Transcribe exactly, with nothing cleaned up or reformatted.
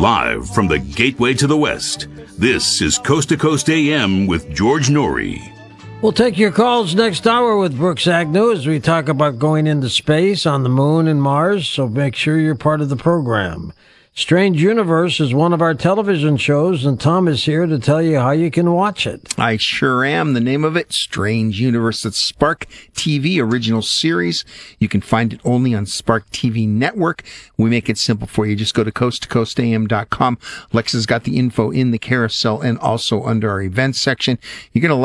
Live from the gateway to the West, this is Coast to Coast A M with George Norrie. We'll take your calls next hour with Brooks Agnew as we talk about going into space on the moon and Mars, so make sure you're part of the program. Strange Universe is one of our television shows, and Tom is here to tell you how you can watch it. I sure am. The name of it, Strange Universe. It's Spark T V original series. You can find it only on Spark T V Network. We make it simple for you. Just go to coast to coast a m dot com. Lexa's got the info in the carousel and also under our events section. You're going to